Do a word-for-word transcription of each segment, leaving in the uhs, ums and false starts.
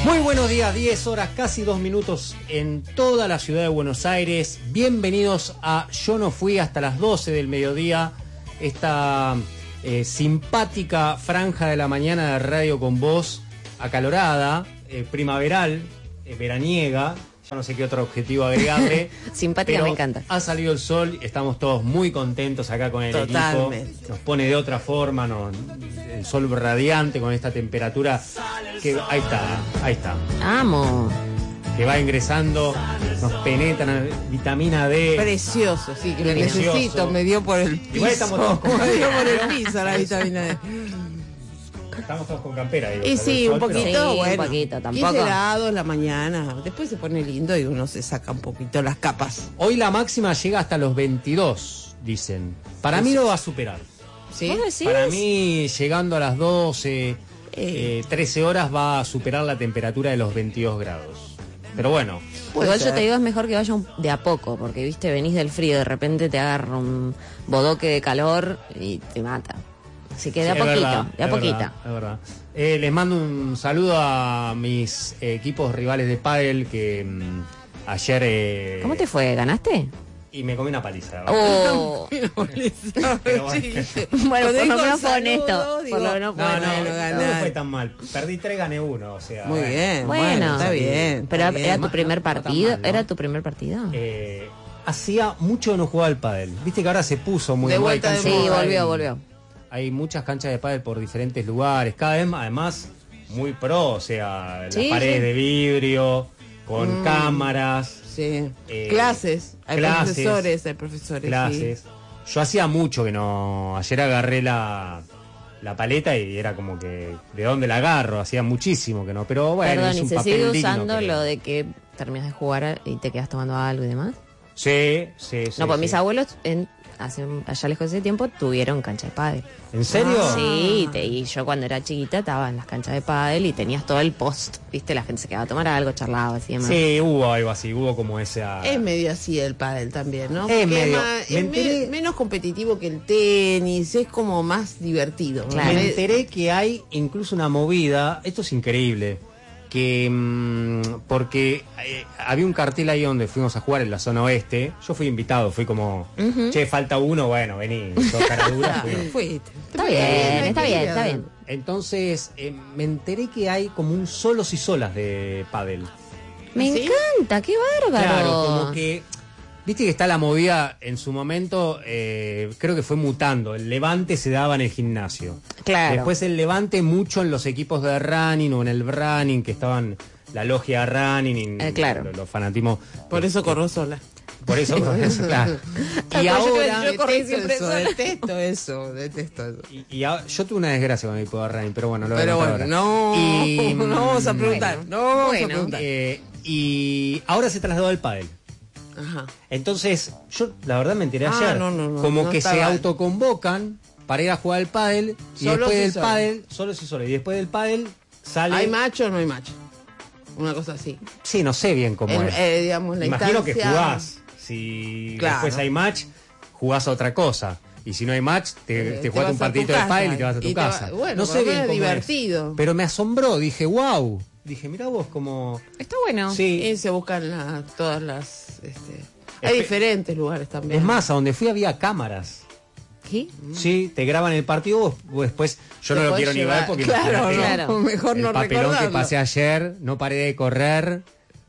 Muy buenos días, diez horas, casi dos minutos en toda la ciudad de Buenos Aires. Bienvenidos a Yo No Fui hasta las doce del mediodía. Esta eh, simpática franja de la mañana de radio con voz acalorada, eh, primaveral, eh, veraniega. Ya no sé qué otro objetivo agregarle. Simpática, me encanta. Ha salido el sol, estamos todos muy contentos acá con el Totalmente. equipo. Nos pone de otra forma, no, el sol radiante con esta temperatura que ahí está, ahí está. Amo. Que va ingresando, nos penetra vitamina D. Precioso, sí, que lo Precioso. necesito, me dio por el piso. Igual estamos todos con me dio por el campera. piso la vitamina D. Estamos todos con campera. Digo, Y salió sí, el sol, un poquito, pero- Sí, bueno. un poquito, tampoco. quince grados la mañana, después se pone lindo y uno se saca un poquito las capas. Hoy la máxima llega hasta los veintidós, dicen. Para mí lo va a superar. ¿Sí? ¿Vos decís? Para mí, llegando a las doce, eh, trece horas, va a superar la temperatura de los veintidós grados. Pero bueno, Puede Igual ser. yo te digo, es mejor que vaya un- de a poco, porque viste, venís del frío, de repente te agarra un bodoque de calor y te mata. Así que de a sí, es poquito, verdad, de a es poquito. verdad, es verdad. Eh, les mando un saludo a mis eh, equipos rivales de pádel que mm, ayer... eh, ¿Cómo te fue? ¿Ganaste? Y me comí una paliza. la verdad. Oh. Pero bueno. Bueno, por lo digo menos fue saludo, honesto. digo, Por lo menos fue No, no, Bueno, no, ganar. no fue tan mal. Perdí tres, gané uno, o sea... Muy bueno. bien, Bueno. bueno, está bien. Pero está era bien. tu primer no, no tan partido. mal, ¿no? ¿Era tu primer partido? Eh, hacía mucho que no jugaba al pádel. Viste que ahora se puso muy De moda, vuelta hay de canchas Sí, moda. pádel. volvió, volvió. Hay muchas canchas de pádel por diferentes lugares, cada vez más, además muy pro, o sea, las Sí, paredes sí. de vidrio, con Mm. cámaras, Sí. Eh, clases, hay clases, profesores, hay profesores. clases. Yo hacía mucho que no, ayer agarré la, la paleta y era como que, ¿de dónde la agarro? Hacía muchísimo que no, pero bueno, Perdón, es ¿y un se papel sigue digno, usando creo. lo de que terminas de jugar y te quedas tomando algo y demás? Sí, sí, sí. No, pues sí. mis abuelos, en, hace un- allá lejos de ese tiempo, tuvieron cancha de pádel. ¿En serio? Ah. Sí, te- y yo cuando era chiquita estaba en las canchas de pádel y tenías todo el post, ¿viste? La gente se quedaba a tomar algo, charlaba así demás. Sí, hubo algo así, hubo como esa... Es medio así el pádel también, ¿no? Es Porque medio. más- Me es me- enteré- menos competitivo que el tenis, es como más divertido. Claro. Me enteré que hay incluso una movida, esto es increíble, que mm, porque eh, había un cartel ahí donde fuimos a jugar en la zona oeste, yo fui invitado, fui como, che, falta uno, bueno, vení, todo cara dura, Ah, fui. fuiste. Está bien, está bien, está bien. Entonces eh, me enteré que hay como un solos y solas de pádel. Me ¿Sí? encanta, qué bárbaro. Claro, como que, viste que está la movida en su momento, eh, creo que fue mutando, el levante se daba en el gimnasio. Claro. Después el levante mucho en los equipos de running o en el running, que estaban la logia de running, y Eh, claro. los, los fanatismos. Por eso corro sola. Por eso, por eso, claro. Y Yo ahora, creo- yo corrí detesto siempre eso, sola. detesto eso, detesto eso. y, y ahora- yo tuve una desgracia con mi equipo de running, pero bueno, lo voy a Pero contar bueno, ahora. no, Y, no vamos a preguntar, bueno, no vamos bueno, a preguntar. eh, y ahora se trasladó al pádel. Ajá. Entonces, yo la verdad me enteré Ah, ayer, no, no, no, como no que se estaba- autoconvocan para ir a jugar al pádel y Solos después y del solos. pádel, solos y solos, y después del pádel sale... ¿Hay macho o no hay macho? Una cosa así. Sí, no sé bien cómo El- es. eh, digamos, la Imagino que instancia- jugás. Si Claro. después hay match, jugás a otra cosa. Y si no hay match, te, Eh, te te jugás vas un a partidito tu de casa pádel y te vas a tu y te va- casa. bueno, no por sé lo bien menos cómo es. divertido. Pero me asombró, dije, wow. Dije, mira vos como... Está bueno. Sí. Y se buscan la- todas las... Este, hay Espe- diferentes lugares también. Es más, a donde fui había cámaras. ¿Qué? Sí, te graban el partido, vos, vos después... Yo Te no lo podés quiero ni llevar- ver porque claro, imagínate no, claro. mejor el no papelón que recordarlo. pasé ayer, no paré de correr.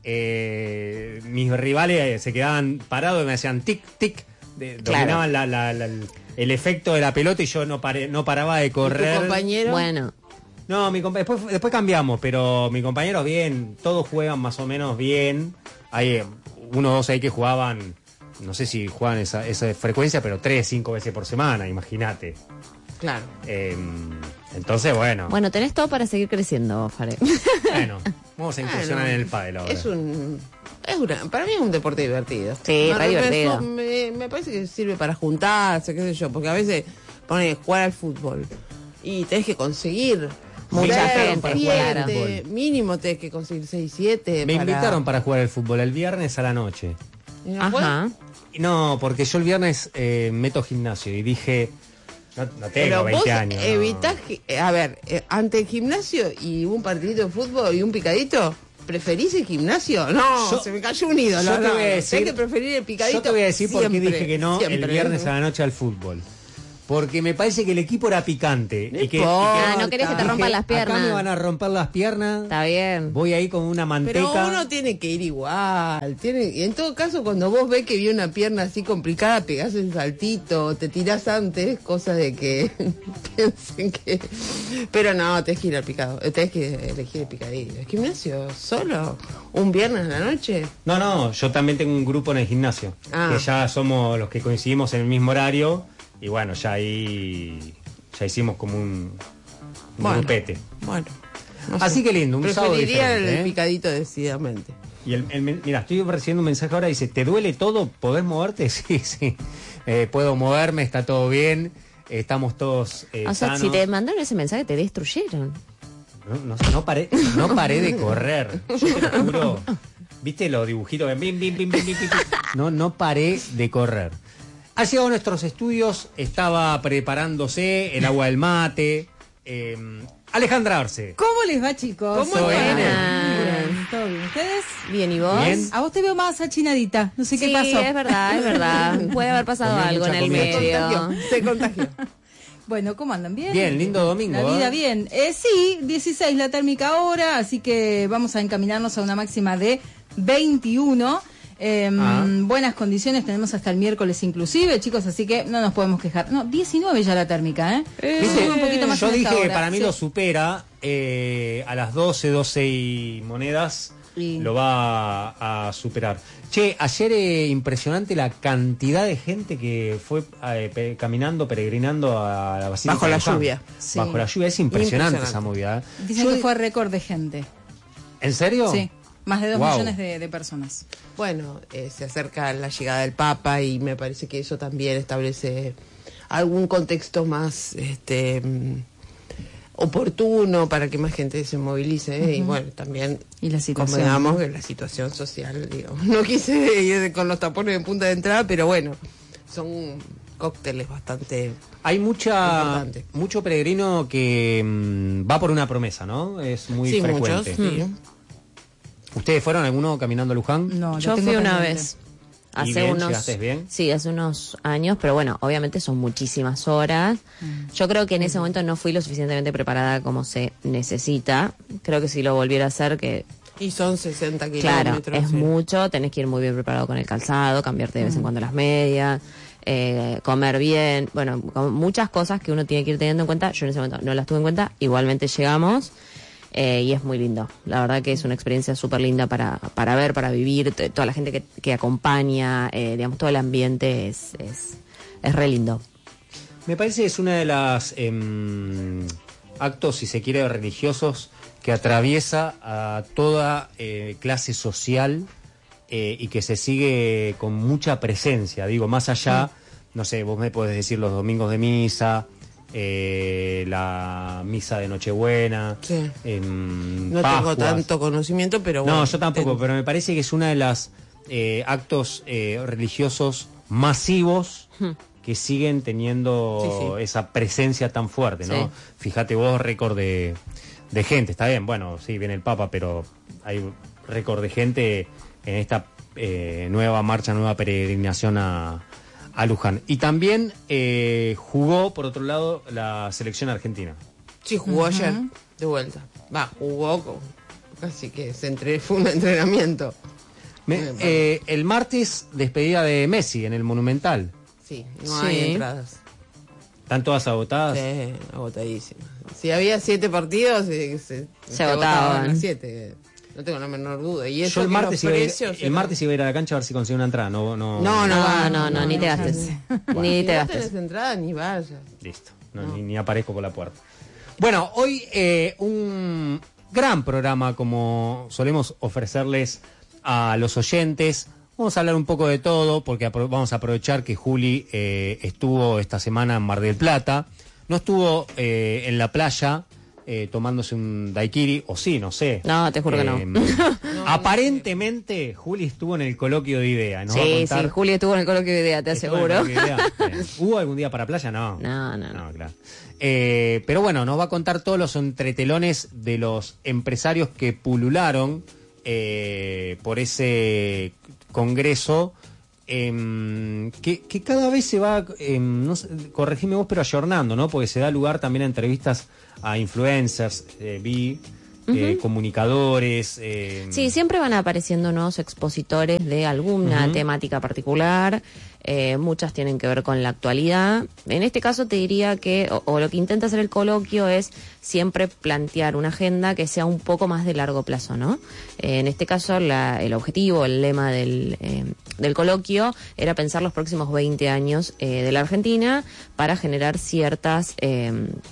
eh, mis rivales eh, se quedaban parados y me hacían tic, tic. de- Claro. Dominaban la- la- la- el efecto de la pelota y yo no, paré, no paraba de ¿Y tu correr. compañero? Bueno, No, mi compa- después, después cambiamos, pero mi compañero bien, todos juegan más o menos bien. Hay eh, uno o dos ahí que jugaban, no sé si juegan esa, esa frecuencia, pero tres, cinco veces por semana, imagínate. Claro. Eh, entonces, bueno, bueno, tenés todo para seguir creciendo, Fare. bueno, vamos a incursionar Bueno, en el pádel ahora. Es un... Es una, para mí es un deporte divertido. Sí, Me- re divertido. Me, me parece que sirve para juntarse, qué sé yo, porque a veces pones jugar al fútbol y tenés que conseguir Mucha seis, gente, siete, claro. mínimo tenés que conseguir seis, siete. Me para... invitaron para jugar al fútbol el viernes a la noche. ¿Y no fue? Ajá. Y no, porque yo el viernes eh, meto gimnasio y dije, No, no tengo Pero veinte vos años. no. evitás, que- a ver, eh, ante el gimnasio y un partidito de fútbol y un picadito, ¿preferís el gimnasio? No, Yo- se me cayó un ídolo. yo te no, voy a no, decir- hay que preferir el picadito. Yo te voy a decir por qué siempre, dije que no el siempre. viernes a la noche al fútbol. Porque me parece que el equipo era picante. No y que, y que- importa. Ah, no querés que te Dije, rompan las piernas. Acá me van a romper las piernas. Está bien. Voy ahí con una manteca. Pero uno tiene que ir igual. Tiene, y en todo caso, cuando vos ves que viene una pierna así complicada, pegás el saltito, te tirás antes, cosa de que piensen que. Pero no, tenés que ir al picado. Tenés que elegir el picadillo. ¿El gimnasio solo? ¿Un viernes a la noche? No, no, yo también tengo un grupo en el gimnasio. Ah. Que ya somos los que coincidimos en el mismo horario. Y bueno, ya ahí ya hicimos como un, un Bueno. grupete. Bueno. no Así sé. que lindo, un sábado Preferiría diferente, el ¿eh? picadito decididamente. Y el, el- mira, estoy recibiendo un mensaje ahora, dice, ¿te duele todo? ¿Podés moverte? Sí, sí. Eh, puedo moverme, está todo bien. eh, estamos todos eh, O sea, sanos. si te mandaron ese mensaje, te destruyeron. No, no, no paré, no paré de correr. Yo te lo juro. ¿Viste los dibujitos? Bim, bim, bim, bim, bim, bim? No, no paré de correr. Ha llegado a nuestros estudios, estaba preparándose el agua del mate. eh, Alejandra Arce. ¿Cómo les va, chicos? ¿Cómo Buenas. Bien, ¿todo bien? ¿Ustedes? Bien, ¿y vos? Bien. A vos te veo más achinadita. No sé qué Sí, pasó. es verdad, es verdad. Puede haber pasado Comió algo en mucha el comida Se medio. contagió. Se contagió. Bueno, ¿cómo andan? ¿Bien? Bien, lindo domingo, La vida ¿eh? bien. Eh, sí, dieciséis la térmica ahora, así que vamos a encaminarnos a una máxima de veintiuno. Eh, Ah. Buenas condiciones tenemos hasta el miércoles inclusive, chicos, así que no nos podemos quejar. No, diecinueve ya la térmica, ¿eh? ¿Viste? Sube un poquito más Yo en esta dije que hora, para mí sí. lo supera eh, a las doce, doce y monedas. Y- Lo va a, a superar. Che, ayer eh, impresionante la cantidad de gente que fue eh, pe- caminando, peregrinando a la Basílica Bajo de la Luján. lluvia. Sí. Bajo la lluvia. Es impresionante, Impresionante. esa movida. ¿eh? Dicen Yo- que fue récord de gente. ¿En serio? Sí, más de dos Wow. millones de, de personas. Bueno, eh, se acerca la llegada del Papa y me parece que eso también establece algún contexto más este mm, oportuno para que más gente se movilice ¿eh? Y bueno, también Y la situación. convengamos que la situación social, digo, no quise ir con los tapones en punta de entrada, pero bueno, son cócteles bastante. Hay mucha Importante. mucho peregrino que mm, va por una promesa, ¿no? Es muy sí, frecuente. muchos, sí. ¿Ustedes fueron alguno caminando a Luján? No, lo Yo tengo fui una pendiente. vez. ¿Y Hace bien? unos. ¿Llegaste bien? Sí, hace unos años, pero bueno, obviamente son muchísimas horas. Yo creo que en ese momento no fui lo suficientemente preparada como se necesita. Creo que si lo volviera a hacer, que Y son sesenta claro, kilómetros. es sí. mucho, tenés que ir muy bien preparado con el calzado, cambiarte de vez en cuando las medias, eh, comer bien, bueno, con muchas cosas que uno tiene que ir teniendo en cuenta. Yo en ese momento no las tuve en cuenta, igualmente llegamos. Eh, y es muy lindo. La verdad que es una experiencia súper linda para, para ver, para vivir. T- toda la gente que, que acompaña, eh, digamos, todo el ambiente es, es, es re lindo. Me parece que es una de las em, actos, si se quiere, religiosos que atraviesa a toda eh, clase social eh, y que se sigue con mucha presencia. Digo, más allá, no sé, vos me podés decir los domingos de misa, eh, la misa de Nochebuena, Sí. em, No tengo Pascuas. tanto conocimiento, pero bueno. No, yo tampoco, ten- pero me parece que es una de las eh, actos eh, religiosos masivos que siguen teniendo Sí, sí. esa presencia tan fuerte, ¿no? Sí. Fíjate vos, récord de, de gente, está bien, bueno, sí, viene el Papa, pero hay récord de gente en esta eh, nueva marcha, nueva peregrinación a, a Luján. Y también eh, jugó, por otro lado, la selección argentina. Sí, jugó ayer, de vuelta. Va, jugó con- casi que se entre, fue un entrenamiento. Me- Muy bien, eh, el martes, despedida de Messi en el Monumental. Sí, no Sí. hay entradas. ¿Están todas agotadas? Sí, agotadísimas. Si había siete partidos, eh, se, Se agotaban. las siete. No tengo la menor duda. Y eso Yo el que martes, los iba a ir, precios el eran- martes iba a ir a la cancha a ver si consigo una entrada. No, no, No, no, No, va, no, no, ni te no, gastes. no. Ni Si te no gastes. tenés entrada, ni vayas. Listo, no, Ni, ni aparezco por la puerta. Bueno, hoy eh, un gran programa como solemos ofrecerles a los oyentes. Vamos a hablar un poco de todo porque apro- vamos a aprovechar que Juli eh, estuvo esta semana en Mar del Plata. No estuvo eh, en la playa, eh, tomándose un daiquiri, o sí, no sé. No, te juro que no. no. Aparentemente, Juli estuvo en el coloquio de idea, ¿no? Sí, sí, Juli estuvo en el coloquio de idea, te aseguro. ¿Hubo algún día para playa? No. No, no, no. no claro. Eh, pero bueno, nos va a contar todos los entretelones de los empresarios que pulularon eh, por ese congreso, eh, que, que cada vez se va, eh, no sé, corregime vos, pero ayornando, ¿no? Porque se da lugar también a entrevistas a influencers, eh, vi, eh, uh-huh. comunicadores. Eh... Sí, siempre van apareciendo nuevos expositores de alguna uh-huh. temática particular. Eh, muchas tienen que ver con la actualidad. En este caso te diría que, o, o lo que intenta hacer el coloquio es siempre plantear una agenda que sea un poco más de largo plazo, ¿no? Eh, en este caso la, el objetivo, el lema del, eh, del coloquio era pensar los próximos veinte años eh, de la Argentina para generar ciertas eh,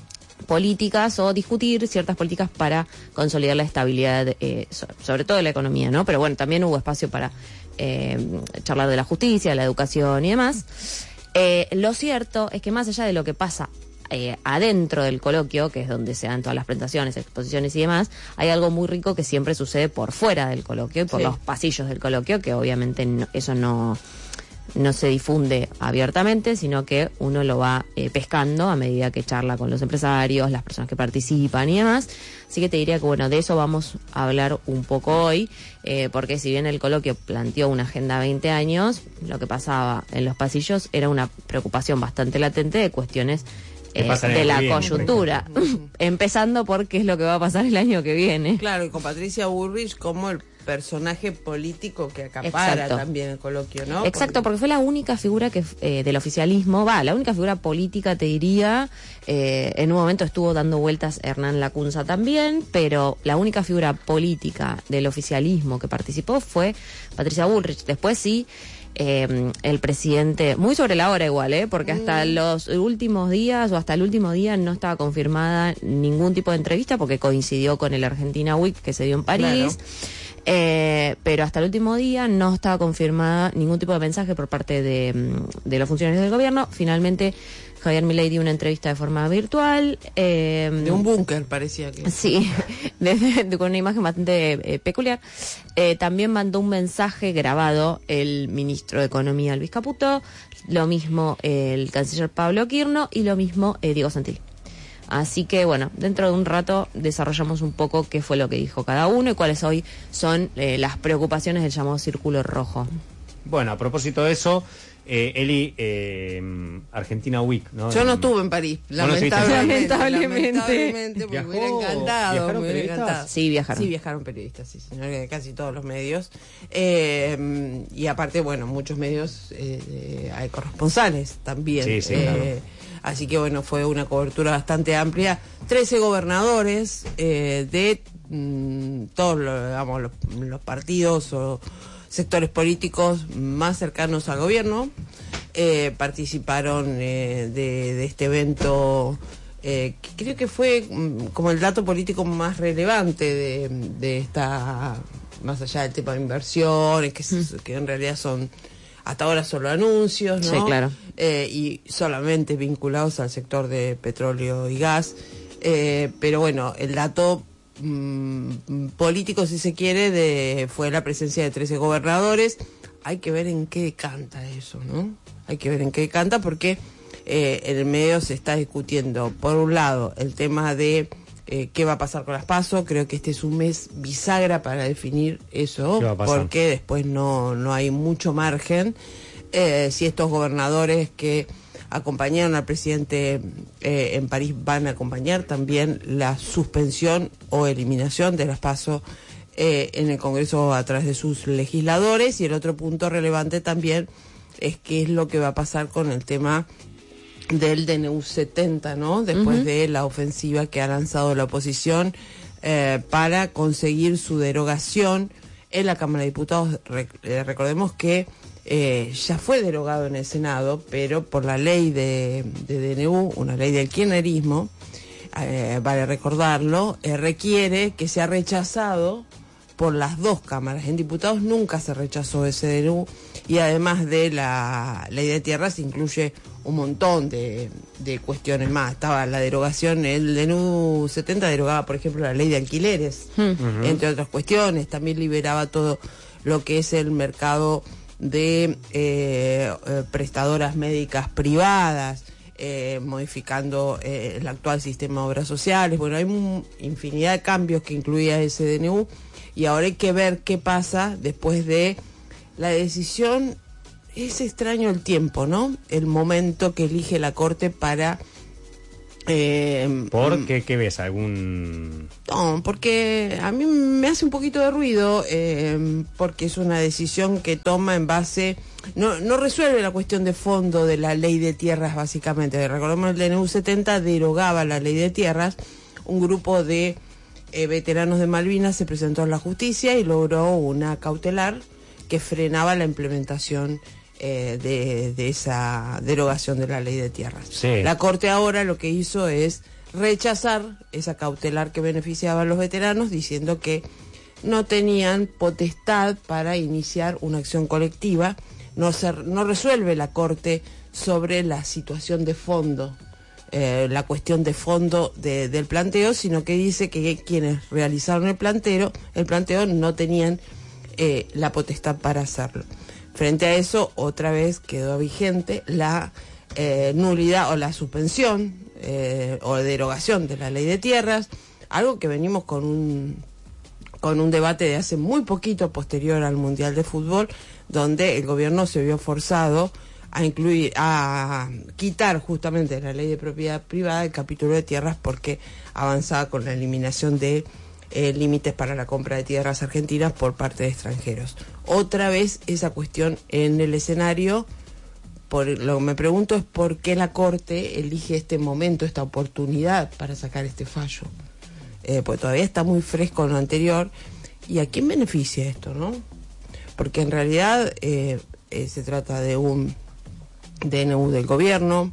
políticas o discutir ciertas políticas para consolidar la estabilidad, eh, so, sobre todo de la economía, ¿no? Pero bueno, también hubo espacio para Eh, charlar de la justicia, de la educación y demás. Eh, lo cierto es que más allá de lo que pasa eh, adentro del coloquio, que es donde se dan todas las presentaciones, exposiciones y demás, hay algo muy rico que siempre sucede por fuera del coloquio y por sí. los pasillos del coloquio, que obviamente no, eso no no se difunde abiertamente, sino que uno lo va eh, pescando a medida que charla con los empresarios, las personas que participan y demás. Así que te diría que, bueno, de eso vamos a hablar un poco hoy, eh, porque si bien el coloquio planteó una agenda veinte años, lo que pasaba en los pasillos era una preocupación bastante latente de cuestiones eh, de la viene, coyuntura, empezando por qué es lo que va a pasar el año que viene. Claro, y con Patricia Bullrich como el personaje político que acapara Exacto. también el coloquio, ¿no? Exacto, porque, porque fue la única figura que eh, del oficialismo, va, la única figura política, te diría, eh, en un momento estuvo dando vueltas Hernán Lacunza también, pero la única figura política del oficialismo que participó fue Patricia Bullrich. Después sí, eh, el presidente, muy sobre la hora igual, ¿eh? Porque hasta mm. los últimos días o hasta el último día no estaba confirmada ningún tipo de entrevista porque coincidió con el Argentina Week que se dio en París. Claro. Eh, pero hasta el último día no estaba confirmada ningún tipo de mensaje por parte de, de los funcionarios del gobierno. Finalmente Javier Milei dio una entrevista de forma virtual. Eh, de un búnker parecía que. Sí, de, de, con una imagen bastante eh, peculiar. Eh, también mandó un mensaje grabado el ministro de Economía Luis Caputo, lo mismo eh, el canciller Pablo Quirno y lo mismo eh, Diego Santilli. Así que, bueno, dentro de un rato desarrollamos un poco qué fue lo que dijo cada uno y cuáles hoy son eh, las preocupaciones del llamado Círculo Rojo. Bueno, a propósito de eso, eh, Eli, eh, Argentina Week, ¿no? Yo no estuve en París, lamentablemente. Lamentablemente, lamentablemente porque me hubiera encantado. Me hubiera encantado. Sí, viajaron. Sí, viajaron periodistas, sí, señor, casi todos los medios. Eh, y aparte, bueno, muchos medios, eh, hay corresponsales también. Sí, sí, eh, claro. Así que bueno, fue una cobertura bastante amplia. trece gobernadores eh, de mm, todos los, digamos, los, los partidos o sectores políticos más cercanos al gobierno. Eh, participaron eh, de, de este evento, eh, que creo que fue mm, como el dato político más relevante de, de esta, más allá del tema de inversiones, que, mm. que en realidad son... Hasta ahora solo anuncios, ¿no? Sí, claro. Eh, y solamente vinculados al sector de petróleo y gas. Eh, pero bueno, el dato mmm, político, si se quiere, de fue la presencia de trece gobernadores. Hay que ver en qué decanta eso, ¿no? Hay que ver en qué decanta porque eh, en el medio se está discutiendo, por un lado, el tema de eh, qué va a pasar con las PASO. Creo que este es un mes bisagra para definir eso, porque después no, no hay mucho margen. Eh, si estos gobernadores que acompañaron al presidente eh, en París van a acompañar también la suspensión o eliminación de las PASO eh, en el Congreso a través de sus legisladores. Y el otro punto relevante también es qué es lo que va a pasar con el tema del D N U setenta, ¿no? Después uh-huh. de la ofensiva que ha lanzado la oposición eh, para conseguir su derogación en la Cámara de Diputados. Re- eh, recordemos que eh, ya fue derogado en el Senado, pero por la ley de, de D N U, una ley del kirchnerismo, eh, vale recordarlo, eh, requiere que sea rechazado por las dos cámaras. En diputados nunca se rechazó ese D N U y además de la ley de tierras incluye un montón de, de cuestiones más. Estaba la derogación, el D N U setenta derogaba, por ejemplo, la ley de alquileres, uh-huh. entre otras cuestiones. También liberaba todo lo que es el mercado de eh, eh, prestadoras médicas privadas, eh, modificando eh, el actual sistema de obras sociales. Bueno, hay un, infinidad de cambios que incluía ese D N U y ahora hay que ver qué pasa después de la decisión. Es extraño el tiempo, ¿no? El momento que elige la Corte para... Eh, ¿Por qué? ¿Qué ves? ¿Algún...? No, porque a mí me hace un poquito de ruido, eh, porque es una decisión que toma en base... No, no resuelve la cuestión de fondo de la ley de tierras, básicamente. Recordemos, el D N U setenta derogaba la ley de tierras. Un grupo de eh, veteranos de Malvinas se presentó a la justicia y logró una cautelar que frenaba la implementación eh, de, de esa derogación de la ley de tierras. Sí. La Corte ahora lo que hizo es rechazar esa cautelar que beneficiaba a los veteranos, diciendo que no tenían potestad para iniciar una acción colectiva. No, se, no resuelve la Corte sobre la situación de fondo, eh, la cuestión de fondo de, del planteo, sino que dice que quienes realizaron el planteo, el planteo no tenían eh, la potestad para hacerlo. Frente a eso, otra vez quedó vigente la eh, nulidad o la suspensión eh, o derogación de la ley de tierras, algo que venimos con un con un debate de hace muy poquito, posterior al Mundial de Fútbol, donde el gobierno se vio forzado a incluir, a quitar justamente la ley de propiedad privada el capítulo de tierras, porque avanzaba con la eliminación de eh, límites para la compra de tierras argentinas por parte de extranjeros. Otra vez esa cuestión en el escenario. Por lo que me pregunto es por qué la Corte elige este momento, esta oportunidad para sacar este fallo. Eh, pues todavía está muy fresco lo anterior. ¿Y a quién beneficia esto, no? Porque en realidad eh, eh, se trata de un D N U del gobierno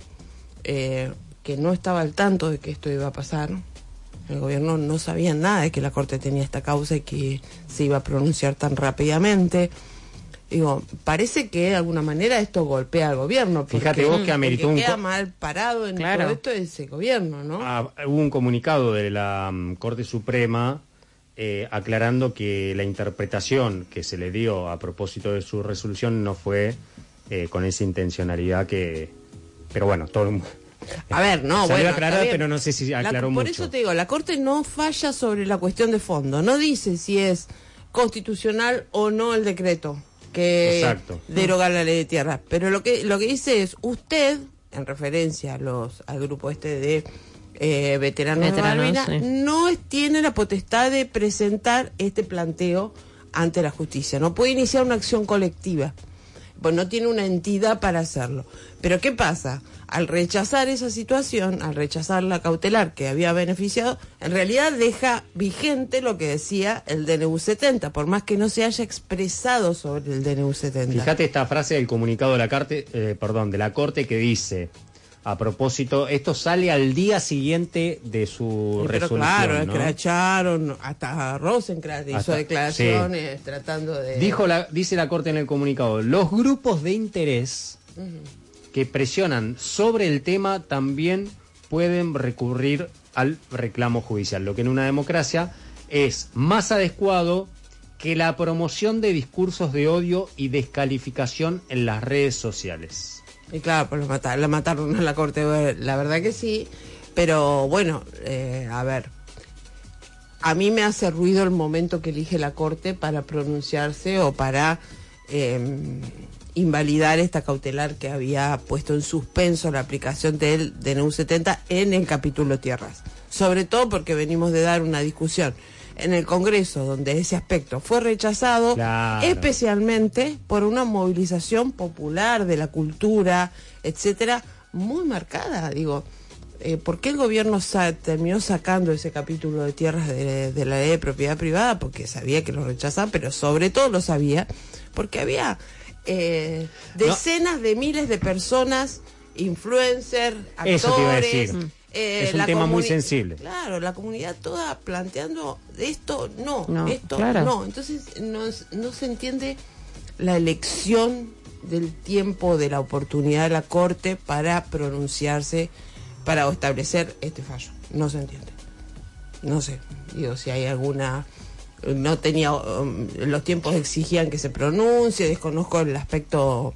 eh, que no estaba al tanto de que esto iba a pasar. El gobierno no sabía nada de que la Corte tenía esta causa y que se iba a pronunciar tan rápidamente. Digo, parece que de alguna manera esto golpea al gobierno. Porque, Fíjate vos que ameritó un... queda mal parado en claro. todo esto ese gobierno, ¿no? Ah, hubo un comunicado de la um, Corte Suprema eh, aclarando que la interpretación que se le dio a propósito de su resolución no fue eh, con esa intencionalidad que... Pero bueno, todo el mundo... A ver, no, salió bueno, a aclarar, pero no sé si aclaró la, mucho. Por eso te digo, la Corte no falla sobre la cuestión de fondo. No dice si es constitucional o no el decreto que Exacto. deroga la ley de tierras. Pero lo que lo que dice es, usted, en referencia a los al grupo este de eh, veteranos, veteranos de Malvinas, sí. no es, tiene la potestad de presentar este planteo ante la justicia. No puede iniciar una acción colectiva. Pues no tiene una entidad para hacerlo. Pero ¿qué pasa? Al rechazar esa situación, al rechazar la cautelar que había beneficiado, en realidad deja vigente lo que decía el D N U setenta, por más que no se haya expresado sobre el D N U setenta. Fíjate esta frase del comunicado de la, Carte, eh, perdón, de la Corte que dice, a propósito, esto sale al día siguiente de su sí, pero resolución, claro, ¿no? escracharon, hasta Rosenkrantz hizo Hasta, declaraciones sí. tratando de... Dijo la, dice la Corte en el comunicado, los grupos de interés uh-huh. que presionan sobre el tema también pueden recurrir al reclamo judicial, lo que en una democracia es más adecuado que la promoción de discursos de odio y descalificación en las redes sociales. Y claro, pues la mataron, la mataron en la Corte, la verdad que sí, pero bueno, eh, a ver, a mí me hace ruido el momento que elige la Corte para pronunciarse o para eh, invalidar esta cautelar que había puesto en suspenso la aplicación del D N U setenta en el capítulo tierras, sobre todo porque venimos de dar una discusión en el Congreso donde ese aspecto fue rechazado, claro. especialmente por una movilización popular de la cultura, etcétera, muy marcada. Digo, eh, ¿por qué el gobierno sa- terminó sacando ese capítulo de tierras de, de la ley de propiedad privada? Porque sabía que lo rechazaba, pero sobre todo lo sabía porque había eh, decenas no. de miles de personas, influencers, actores, Eh, es un la tema muy comuni- sensible. Claro, la comunidad toda planteando esto, no, No, esto claro. no. Entonces no, no se entiende la elección del tiempo, de la oportunidad de la Corte para pronunciarse, para establecer este fallo. No se entiende. No sé, digo, si hay alguna... No tenía... Um, los tiempos exigían que se pronuncie, desconozco el aspecto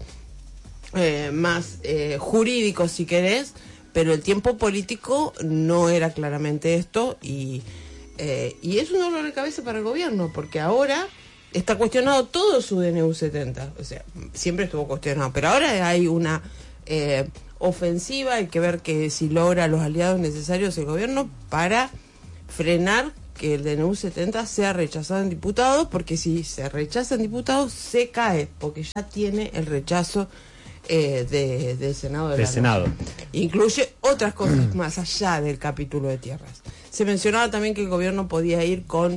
eh, más eh, jurídico, si querés, pero el tiempo político no era claramente esto y, eh, y es un dolor de cabeza para el gobierno, porque ahora está cuestionado todo su D N U setenta, o sea, siempre estuvo cuestionado, pero ahora hay una eh, ofensiva, hay que ver que si logra los aliados necesarios el gobierno para frenar que el D N U setenta sea rechazado en diputados, porque si se rechaza en diputados se cae, porque ya tiene el rechazo Eh, de, del Senado de Del la Senado. Nación. Incluye otras cosas más allá del capítulo de tierras. Se mencionaba también que el gobierno podía ir con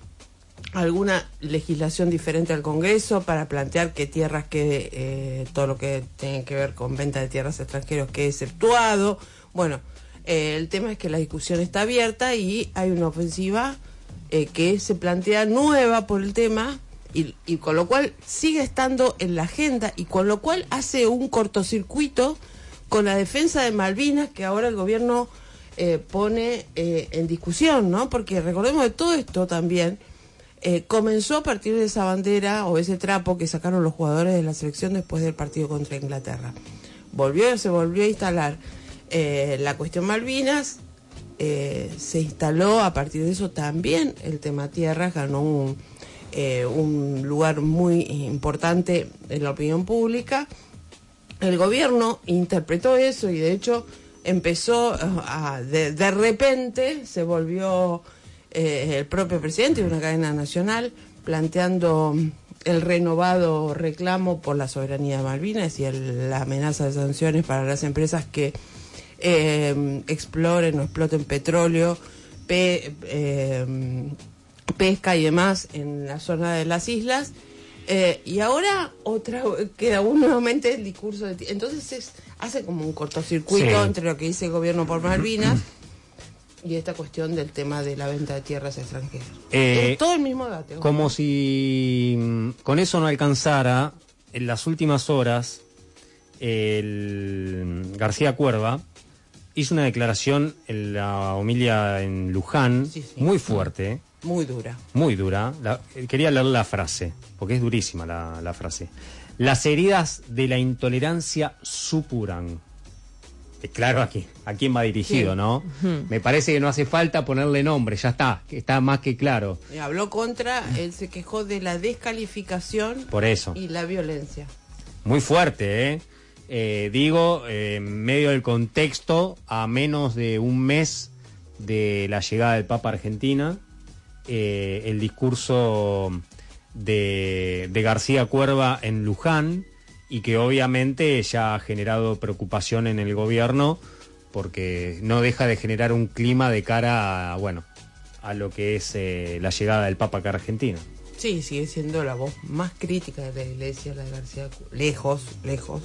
alguna legislación diferente al Congreso para plantear que tierras que eh, todo lo que tiene que ver con venta de tierras extranjeros quede exceptuado. Bueno, eh, el tema es que la discusión está abierta y hay una ofensiva eh, que se plantea nueva por el tema. Y, y con lo cual sigue estando en la agenda y con lo cual hace un cortocircuito con la defensa de Malvinas que ahora el gobierno eh, pone eh, en discusión, ¿no? Porque recordemos que todo esto también eh, comenzó a partir de esa bandera o ese trapo que sacaron los jugadores de la selección después del partido contra Inglaterra. Volvió, se volvió a instalar eh, la cuestión Malvinas, eh, se instaló a partir de eso también el tema tierras, ganó un Eh, un lugar muy importante en la opinión pública. El gobierno interpretó eso y de hecho empezó a, de, de repente se volvió eh, el propio presidente de una cadena nacional planteando el renovado reclamo por la soberanía de Malvinas y el, la amenaza de sanciones para las empresas que eh, exploren o exploten petróleo, pe, eh, pesca y demás en la zona de las islas, eh, y ahora otra queda un nuevamente el discurso de entonces es, hace como un cortocircuito sí. entre lo que dice el gobierno por Malvinas y esta cuestión del tema de la venta de tierras extranjeras. Eh, es todo el mismo debate. ¿no? Como si mm, con eso no alcanzara, en las últimas horas el García Cuerva hizo una declaración en la homilia en Luján, sí, sí. muy fuerte, Muy dura. muy dura. La, quería leer la frase, porque es durísima la, la frase. Las heridas de la intolerancia supuran. Eh, Claro, aquí, a quién va dirigido, Sí. ¿no? Uh-huh. Me parece que no hace falta ponerle nombre, ya está, está más que claro. Y habló contra, él se quejó de la descalificación Por eso. y la violencia. Muy fuerte, ¿eh? Eh, digo, eh, en medio del contexto, a menos de un mes de la llegada del Papa a Argentina, eh, el discurso de, de García Cuerva en Luján, y que obviamente ya ha generado preocupación en el gobierno, porque no deja de generar un clima de cara a, bueno, a lo que es eh, la llegada del Papa acá a Argentina. Sí, sigue siendo la voz más crítica de la Iglesia, la de García Cuerva. Lejos, lejos.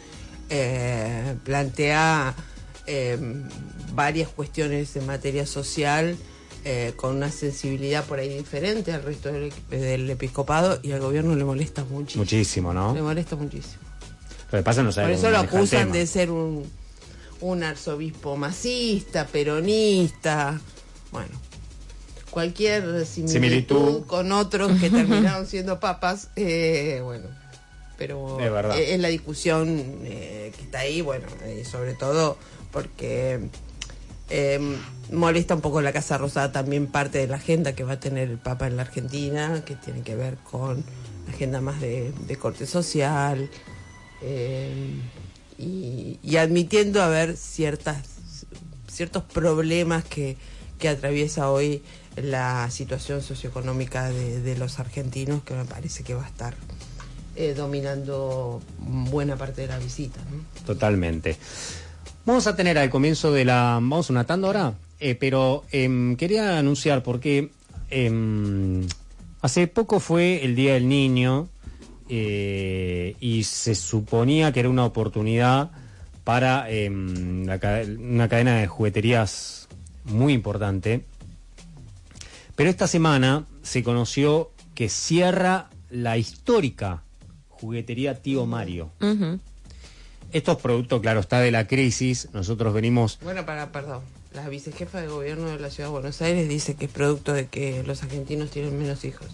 Eh, plantea eh, varias cuestiones en materia social eh, con una sensibilidad por ahí diferente al resto del, del episcopado, y al gobierno le molesta muchísimo. Muchísimo, ¿no? Le molesta muchísimo. Lo que pasa no sabe Por eso cómo lo maneja el acusan tema. de ser un, un arzobispo masista, peronista. Bueno, cualquier similitud, Similitud. con otros que terminaron siendo papas, eh, bueno, pero Es verdad. es la discusión eh, que está ahí, bueno, eh, sobre todo porque eh, molesta un poco la Casa Rosada también parte de la agenda que va a tener el Papa en la Argentina, que tiene que ver con la agenda más de, de corte social, eh, y, y admitiendo haber ciertas ciertos problemas que, que atraviesa hoy la situación socioeconómica de, de los argentinos, que me parece que va a estar eh, dominando buena parte de la visita, ¿no? Totalmente. Vamos a tener al comienzo de la... Vamos a una tanda ahora, eh, pero eh, quería anunciar porque eh, hace poco fue el Día del Niño, eh, y se suponía que era una oportunidad para eh, la, una cadena de jugueterías muy importante. Pero esta semana se conoció que cierra la histórica juguetería Tío Mario. Uh-huh. Esto es producto, claro, está de la crisis. Nosotros venimos... Bueno, para, perdón. La vicejefa de gobierno de la Ciudad de Buenos Aires dice que es producto de que los argentinos tienen menos hijos.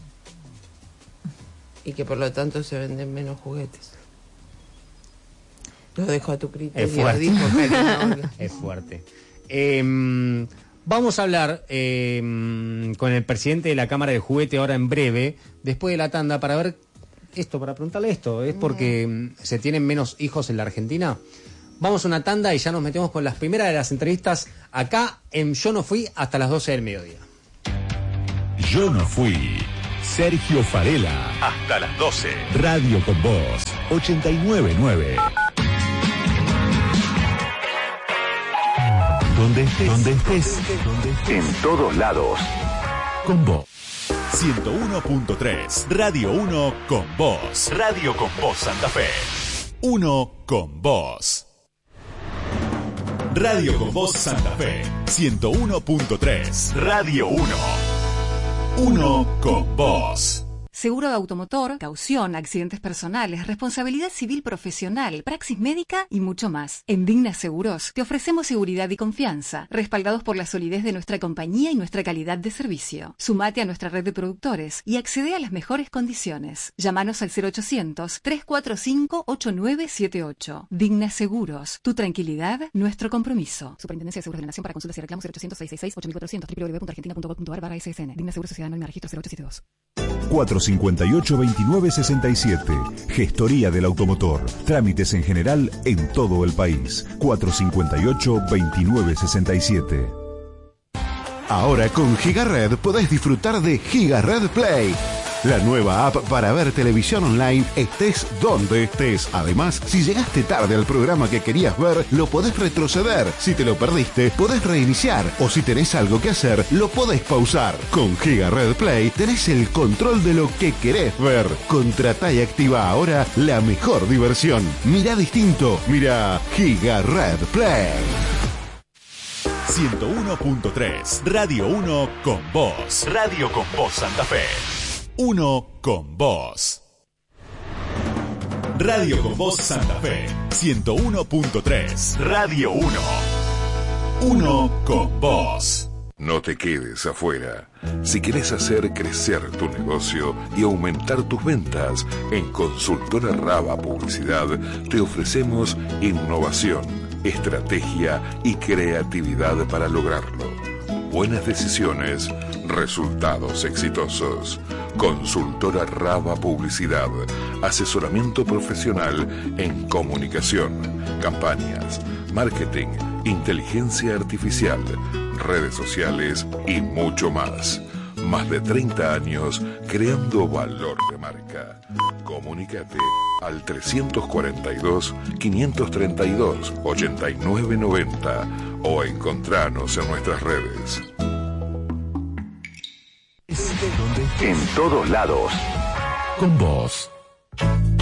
Y que por lo tanto se venden menos juguetes. Lo dejo a tu criterio. Es fuerte. Dijo Karina. Es fuerte. Eh, vamos a hablar eh, con el presidente de la Cámara de Juguete ahora en breve, después de la tanda, para ver esto, para preguntarle esto. ¿Es porque mm, se tienen menos hijos en la Argentina? Vamos a una tanda y ya nos metemos con las primeras de las entrevistas acá en Yo No Fui hasta las doce del mediodía. Yo No Fui. Sergio Farela. Hasta las doce. Radio con Voz. ochenta y nueve punto nueve. Donde estés. Donde estés. Donde estés. En todos lados. Con vos. ciento uno punto tres. Radio uno con Voz. Radio con Voz Santa Fe. uno con Voz. Radio con Voz Santa Fe. ciento uno punto tres. Radio uno. Uno con Voz. Seguro de automotor, caución, accidentes personales, responsabilidad civil profesional, praxis médica y mucho más. En Digna Seguros te ofrecemos seguridad y confianza, respaldados por la solidez de nuestra compañía y nuestra calidad de servicio. Sumate a nuestra red de productores y accede a las mejores condiciones. Llámanos al cero ochocientos, tres cuatro cinco, ocho nueve siete ocho. Digna Seguros, tu tranquilidad, nuestro compromiso. Superintendencia de Seguros de la Nación. Para consultas y reclamos cero ochocientos, seiscientos sesenta y seis, ocho mil cuatrocientos, w w w punto argentina punto gov punto a r barra S S N. Digna Seguros Sociedad Anónima Registro cero ocho siete dos. cuatro cincuenta y ocho, veintinueve sesenta y siete. Gestoría del automotor. Trámites en general en todo el país. cuatro cincuenta y ocho, veintinueve sesenta y siete. Ahora con GigaRed podés disfrutar de GigaRed Play, la nueva app para ver televisión online estés donde estés. Además, si llegaste tarde al programa que querías ver, lo podés retroceder. Si te lo perdiste, podés reiniciar. O si tenés algo que hacer, lo podés pausar. Con GigaRed Play tenés el control de lo que querés ver. Contratá y activa ahora la mejor diversión. Mirá distinto. Mirá GigaRed Play. ciento uno punto tres. Radio uno con Voz. Radio con Voz Santa Fe. Uno con Voz. Radio con Voz Santa Fe. ciento uno punto tres. Radio uno. Uno con Voz. No te quedes afuera. Si querés hacer crecer tu negocio y aumentar tus ventas, en Consultora Raba Publicidad te ofrecemos innovación, estrategia y creatividad para lograrlo. Buenas decisiones, resultados exitosos. Consultora Raba Publicidad. Asesoramiento profesional en comunicación, campañas, marketing, inteligencia artificial, redes sociales y mucho más. Más de treinta años creando valor de marca. Comunícate al trescientos cuarenta y dos, quinientos treinta y dos, ochenta y nueve noventa o encontranos en nuestras redes. En todos lados. Con Voz.